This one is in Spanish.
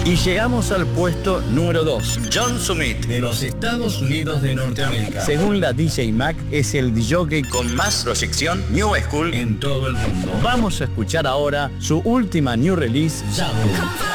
Y llegamos al puesto número 2. John Summit, de los Estados Unidos de Norteamérica. Según la DJ Mag, es el DJ con más proyección New School en todo el mundo. Vamos a escuchar ahora su última new release, Yahoo.